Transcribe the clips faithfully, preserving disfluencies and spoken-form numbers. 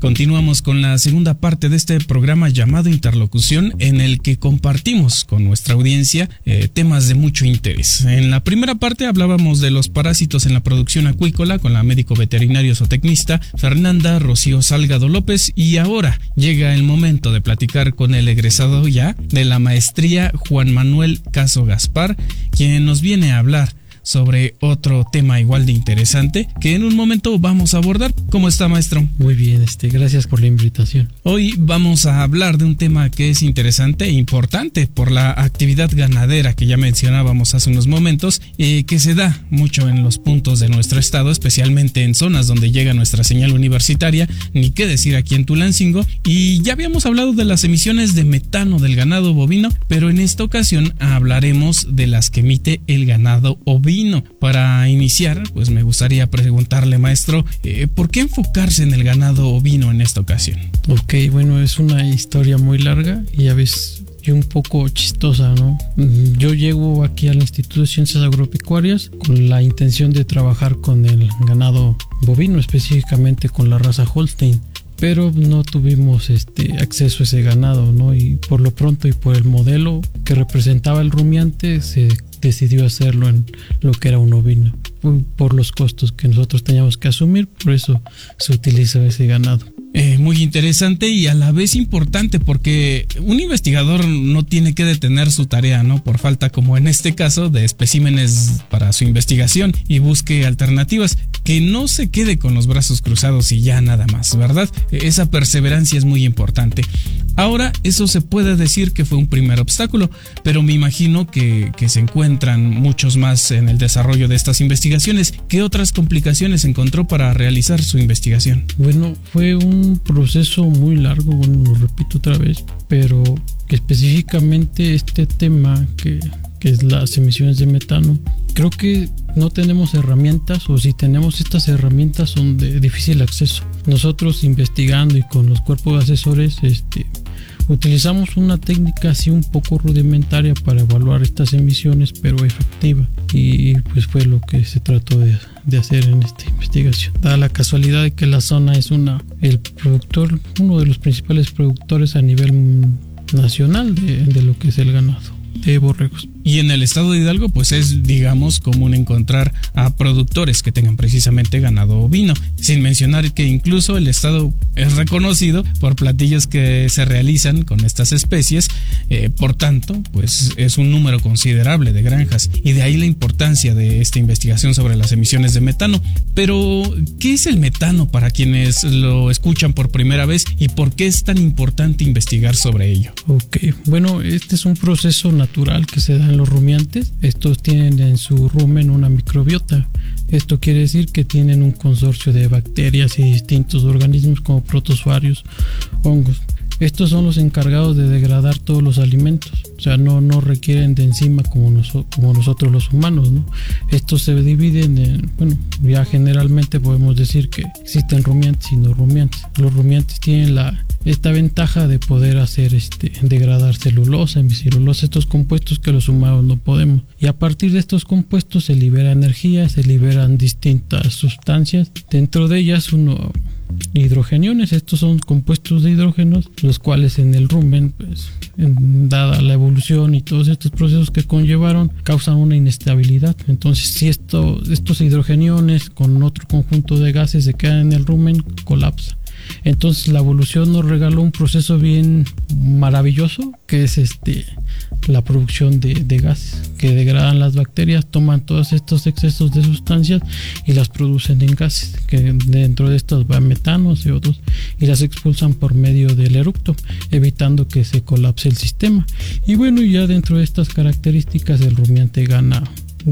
Continuamos con la segunda parte de este programa llamado Interlocución, en el que compartimos con nuestra audiencia eh, temas de mucho interés. En la primera parte hablábamos de los parásitos en la producción acuícola con la médico veterinario zootecnista Fernanda Rocío Salgado López, y ahora llega el momento de platicar con el egresado ya de la maestría Juan Manuel Caso Gaspar, quien nos viene a hablar sobre otro tema igual de interesante que en un momento vamos a abordar. ¿Cómo está, maestro? Muy bien, este, gracias por la invitación. Hoy vamos a hablar de un tema que es interesante e importante por la actividad ganadera que ya mencionábamos hace unos momentos, eh, que se da mucho en los puntos de nuestro estado, especialmente en zonas donde llega nuestra señal universitaria, ni qué decir aquí en Tulancingo. Y ya habíamos hablado de las emisiones de metano del ganado bovino, pero en esta ocasión hablaremos de las que emite el ganado ovino. Para iniciar, pues me gustaría preguntarle, maestro, eh, ¿por qué enfocarse en el ganado ovino en esta ocasión? Ok, bueno, es una historia muy larga y a veces y un poco chistosa, ¿no? Yo llego aquí al Instituto de Ciencias Agropecuarias con la intención de trabajar con el ganado bovino, específicamente con la raza Holstein, pero no tuvimos este acceso a ese ganado, ¿no? Y por lo pronto y por el modelo que representaba el rumiante se decidió hacerlo en lo que era un ovino, por los costos que nosotros teníamos que asumir, por eso se utiliza ese ganado. Eh, muy interesante y a la vez importante, porque un investigador no tiene que detener su tarea, ¿no? Por falta, como en este caso, de especímenes para su investigación, y busque alternativas, que no se quede con los brazos cruzados y ya nada más, ¿verdad? Esa perseverancia es muy importante. Ahora, eso se puede decir que fue un primer obstáculo, pero me imagino que, que se encuentran muchos más en el desarrollo de estas investigaciones. ¿Qué otras complicaciones encontró para realizar su investigación? Bueno, fue un un proceso muy largo, bueno, lo repito otra vez, pero específicamente este tema que, que es las emisiones de metano, creo que no tenemos herramientas, o si tenemos estas herramientas son de difícil acceso. Nosotros investigando y con los cuerpos de asesores este, utilizamos una técnica así un poco rudimentaria para evaluar estas emisiones, pero efectiva, y pues fue lo que se trató de, de hacer en esta investigación. Da la casualidad de que la zona es una el productor, uno de los principales productores a nivel nacional de, de lo que es el ganado de borregos. Y en el estado de Hidalgo, pues es, digamos, común encontrar a productores que tengan precisamente ganado ovino, sin mencionar que incluso el estado es reconocido por platillos que se realizan con estas especies, eh, por tanto, pues es un número considerable de granjas, y de ahí la importancia de esta investigación sobre las emisiones de metano. Pero, ¿qué es el metano para quienes lo escuchan por primera vez y por qué es tan importante investigar sobre ello? Ok, bueno, este es un proceso natural que se da en los rumiantes. Estos tienen en su rumen una microbiota. Esto quiere decir que tienen un consorcio de bacterias y distintos organismos como protozoarios, hongos. Estos son los encargados de degradar todos los alimentos, o sea, no, no requieren de enzima como, noso, como nosotros los humanos, ¿no? Estos se dividen en, bueno, ya generalmente podemos decir que existen rumiantes y no rumiantes. Los rumiantes tienen la esta ventaja de poder hacer este degradar celulosa, hemicelulosa, estos compuestos que los humanos no podemos, y a partir de estos compuestos se libera energía, se liberan distintas sustancias, dentro de ellas uno hidrogeniones. Estos son compuestos de hidrógenos, los cuales en el rumen, pues, en, dada la evolución y todos estos procesos que conllevaron, causan una inestabilidad. Entonces, si esto, estos hidrogeniones con otro conjunto de gases se quedan en el rumen, colapsa. Entonces la evolución nos regaló un proceso bien maravilloso, que es este la producción de, de gases que degradan las bacterias, toman todos estos excesos de sustancias y las producen en gases, que dentro de estos van metanos y otros, y las expulsan por medio del eructo, evitando que se colapse el sistema. Y bueno, ya dentro de estas características el rumiante gana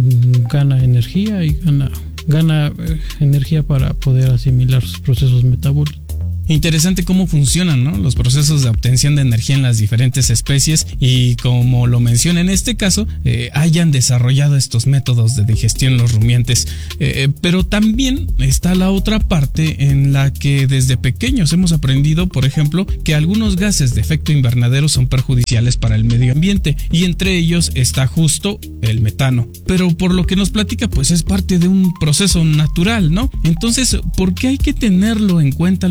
gana energía y gana gana eh, energía para poder asimilar sus procesos metabólicos. Interesante cómo funcionan, ¿no?, los procesos de obtención de energía en las diferentes especies, y como lo menciona en este caso, eh, hayan desarrollado estos métodos de digestión los rumiantes. Eh, pero también está la otra parte en la que desde pequeños hemos aprendido, por ejemplo, que algunos gases de efecto invernadero son perjudiciales para el medio ambiente, y entre ellos está justo el metano. Pero por lo que nos platica, pues es parte de un proceso natural, ¿no? Entonces, ¿por qué hay que tenerlo en cuenta al momento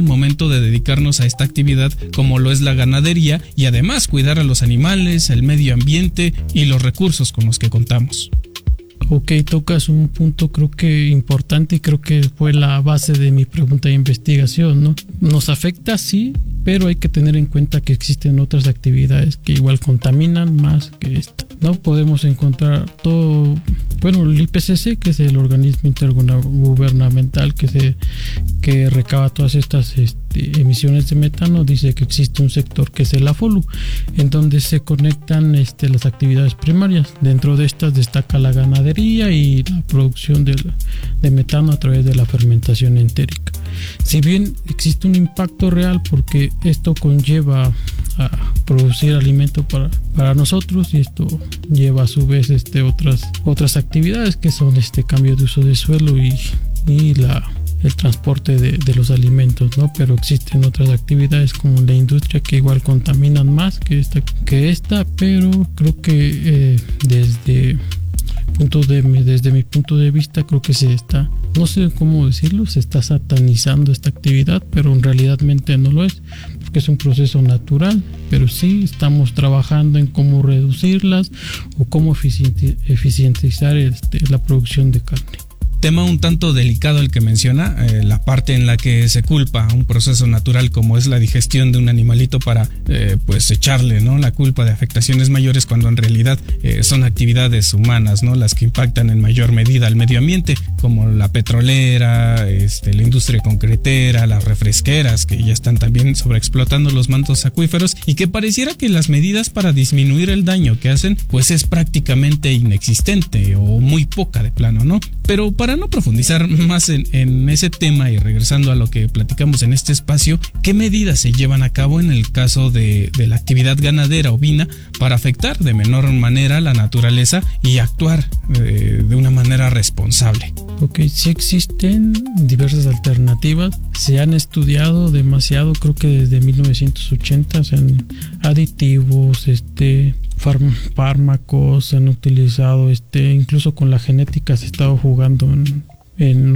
momento de dedicarnos a esta actividad como lo es la ganadería y además cuidar a los animales, el medio ambiente y los recursos con los que contamos. Ok, tocas un punto creo que importante y creo que fue la base de mi pregunta de investigación, ¿no? Nos afecta, sí, pero hay que tener en cuenta que existen otras actividades que igual contaminan más que esta. No podemos encontrar todo, bueno, el I P C C, que es el organismo intergubernamental que se que recaba todas estas este, emisiones de metano, dice que existe un sector que es el AFOLU, en donde se conectan este, las actividades primarias. Dentro de estas destaca la ganadería y la producción de, de metano a través de la fermentación entérica. Si bien existe un impacto real porque esto conlleva a producir alimento para, para nosotros, y esto lleva a su vez este, otras, otras actividades que son este cambio de uso de suelo y, y la, el transporte de, de los alimentos, ¿no? Pero existen otras actividades como la industria que igual contaminan más que esta, que esta pero creo que eh, desde punto de desde mi punto de vista creo que se está, no sé cómo decirlo, se está satanizando esta actividad, pero en realidad no lo es, porque es un proceso natural, pero sí estamos trabajando en cómo reducirlas o cómo eficientizar este, la producción de carne. Tema un tanto delicado el que menciona, eh, la parte en la que se culpa a un proceso natural como es la digestión de un animalito para eh, pues echarle, ¿no?, la culpa de afectaciones mayores, cuando en realidad eh, son actividades humanas, ¿no?, las que impactan en mayor medida al medio ambiente, como la petrolera, este, la industria concretera, las refresqueras que ya están también sobreexplotando los mantos acuíferos, y que pareciera que las medidas para disminuir el daño que hacen pues es prácticamente inexistente o muy poca de plano, ¿no? Pero para no profundizar más en, en ese tema y regresando a lo que platicamos en este espacio, ¿qué medidas se llevan a cabo en el caso de, de la actividad ganadera ovina para afectar de menor manera la naturaleza y actuar eh, de una manera responsable? Ok, sí existen diversas alternativas, se han estudiado demasiado, creo que desde mil novecientos ochenta, o sea, aditivos, este... fármacos se han utilizado, este, incluso con la genética se ha estado jugando en, en,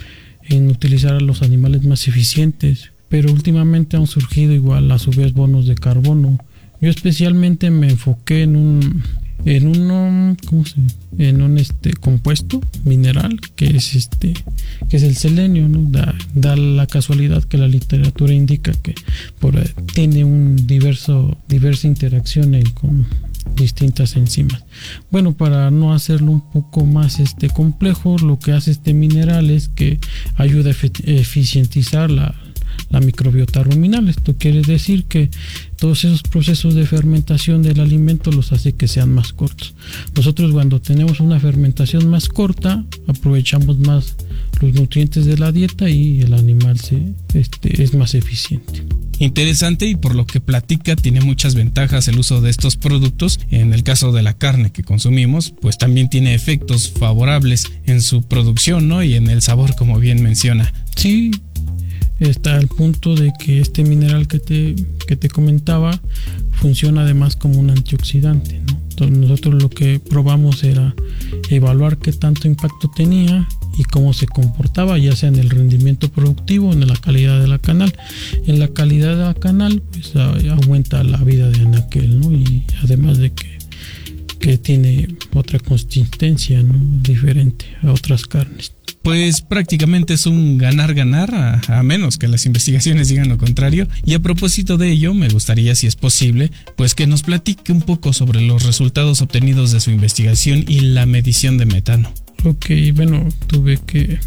en utilizar a los animales más eficientes, pero últimamente han surgido igual a su vez bonos de carbono. Yo especialmente me enfoqué en un en un ¿cómo se en un este compuesto mineral que es este que es el selenio, ¿no? Da, da la casualidad que la literatura indica que por, tiene un diverso diversa interacción en, con distintas enzimas. Bueno, para no hacerlo un poco más este complejo, lo que hace este mineral es que ayuda a efe- eficientizar la la microbiota ruminal. Esto quiere decir que todos esos procesos de fermentación del alimento los hace que sean más cortos. Nosotros, cuando tenemos una fermentación más corta, aprovechamos más los nutrientes de la dieta y el animal se, este, es más eficiente. Interesante, y por lo que platica tiene muchas ventajas el uso de estos productos. En el caso de la carne que consumimos, pues también tiene efectos favorables en su producción, ¿no?, y en el sabor, como bien menciona. Sí, está al punto de que este mineral que te, que te comentaba funciona además como un antioxidante, ¿no? Entonces nosotros lo que probamos era evaluar qué tanto impacto tenía y cómo se comportaba, ya sea en el rendimiento productivo, en la calidad de la canal. En la calidad de la canal pues aumenta la vida de anaquel, ¿no? Y además de que, que tiene otra consistencia, ¿no?, diferente a otras carnes. Pues prácticamente es un ganar-ganar, a, a menos que las investigaciones digan lo contrario. Y a propósito de ello, me gustaría, si es posible, pues que nos platique un poco sobre los resultados obtenidos de su investigación y la medición de metano. Ok, bueno, tuve que,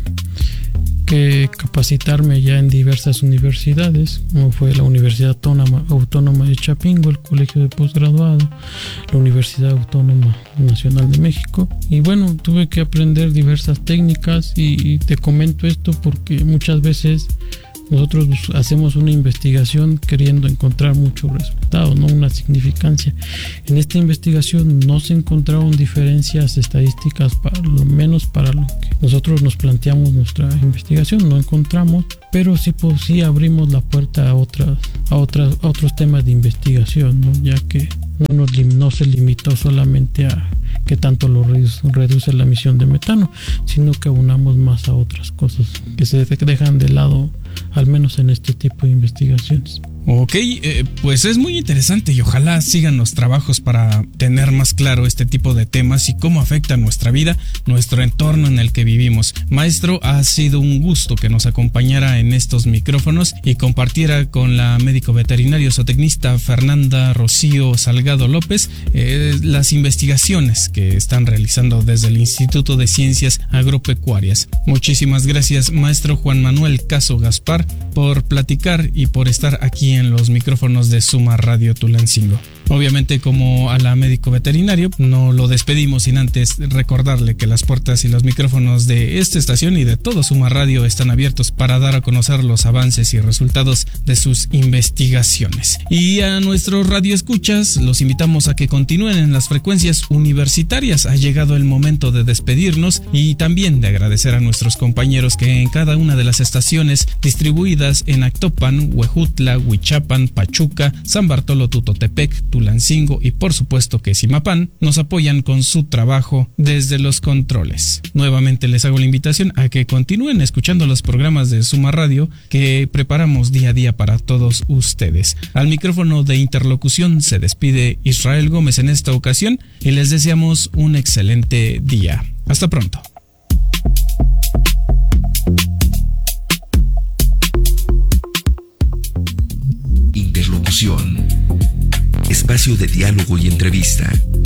que capacitarme ya en diversas universidades, como fue la Universidad Autónoma, Autónoma de Chapingo, el Colegio de Postgraduado, la Universidad Autónoma Nacional de México, y bueno, tuve que aprender diversas técnicas, y, y te comento esto porque muchas veces nosotros hacemos una investigación queriendo encontrar muchos resultados, no una significancia. En esta investigación no se encontraron diferencias estadísticas, para lo menos para lo que nosotros nos planteamos nuestra investigación, no encontramos, pero sí, pues, sí abrimos la puerta a otras, a otras, a otros temas de investigación, ¿no? Ya que no, nos, no se limitó solamente a que tanto lo reduce, reduce la emisión de metano, sino que aunamos más a otras cosas que se dejan de lado al menos en este tipo de investigaciones. Ok, eh, pues es muy interesante y ojalá sigan los trabajos para tener más claro este tipo de temas y cómo afecta nuestra vida, nuestro entorno en el que vivimos. Maestro, ha sido un gusto que nos acompañara en estos micrófonos y compartiera con la médico veterinario zootecnista Fernanda Rocío Salgado López eh, las investigaciones que están realizando desde el Instituto de Ciencias Agropecuarias. Muchísimas gracias, maestro Juan Manuel Caso Gaspar, por platicar y por estar aquí en los micrófonos de Suma Radio Tulancingo. Obviamente, como a la médico veterinario, no lo despedimos sin antes recordarle que las puertas y los micrófonos de esta estación y de todo Suma Radio están abiertos para dar a conocer los avances y resultados de sus investigaciones. Y a nuestros radioescuchas los invitamos a que continúen en las frecuencias universitarias. Ha llegado el momento de despedirnos y también de agradecer a nuestros compañeros que en cada una de las estaciones distribuidas en Actopan, Huejutla, Huichapan, Pachuca, San Bartolo Tutotepec, Tulancingo y por supuesto que Zimapán nos apoyan con su trabajo desde los controles. Nuevamente les hago la invitación a que continúen escuchando los programas de Suma Radio que preparamos día a día para todos ustedes. Al micrófono de interlocución se despide Israel Gómez en esta ocasión y les deseamos un excelente día. Hasta pronto. Interlocución. Espacio de diálogo y entrevista